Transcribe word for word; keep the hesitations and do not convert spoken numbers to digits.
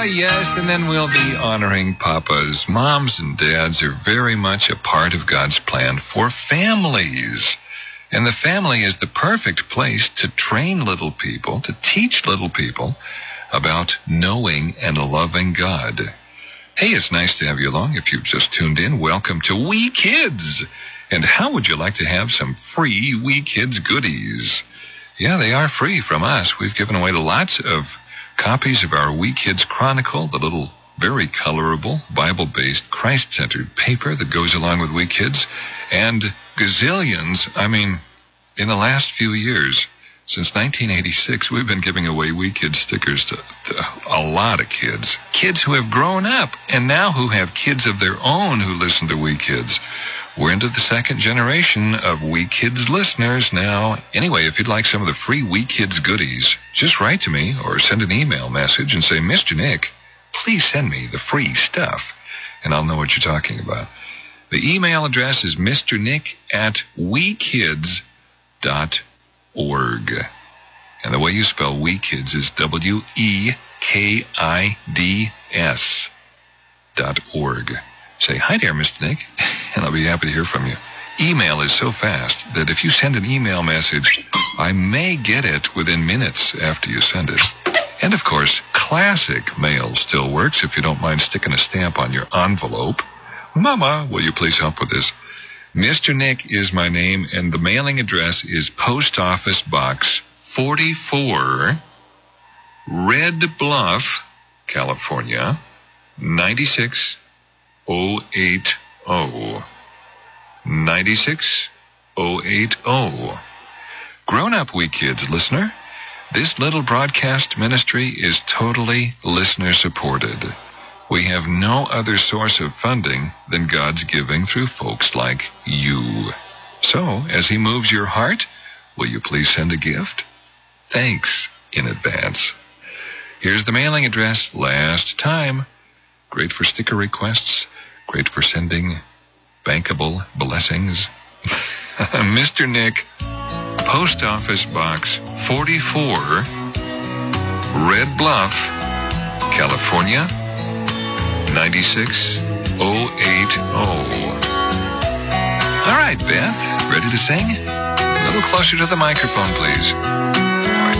yes, and then we'll be honoring papas. Moms and dads are very much a part of God's plan for families. And the family is the perfect place to train little people, to teach little people about knowing and loving God. Hey, it's nice to have you along. If you've just tuned in, welcome to We Kids. And how would you like to have some free We Kids goodies? Yeah, they are free from us. We've given away lots of copies of our We Kids Chronicle, the little very colorable, Bible-based, Christ-centered paper that goes along with We Kids, and gazillions, I mean, in the last few years, since nineteen eighty-six, we've been giving away We Kids stickers to, to a lot of kids. Kids who have grown up, and now who have kids of their own who listen to We Kids. We're into the second generation of We Kids listeners now. Anyway, if you'd like some of the free We Kids goodies, just write to me or send an email message and say, Mister Nick, please send me the free stuff, and I'll know what you're talking about. The email address is Mister Nick at we kids dot org. And the way you spell We Kids is W E K I D S dot org. Say, hi there, Mister Nick, and I'll be happy to hear from you. Email is so fast that if you send an email message, I may get it within minutes after you send it. And, of course, classic mail still works if you don't mind sticking a stamp on your envelope. Mama, will you please help with this? Mister Nick is my name, and the mailing address is Post Office Box forty-four, Red Bluff, California, nine six oh eight oh. nine six oh eight oh. Grown-up We Kids listener, this little broadcast ministry is totally listener-supported. We have no other source of funding than God's giving through folks like you. So, as He moves your heart, will you please send a gift? Thanks in advance. Here's the mailing address last time. Great for sticker requests. Great for sending bankable blessings. Mister Nick, Post Office Box forty-four, Red Bluff, California, nine six oh eight oh. All right, Beth, ready to sing? A little closer to the microphone, please.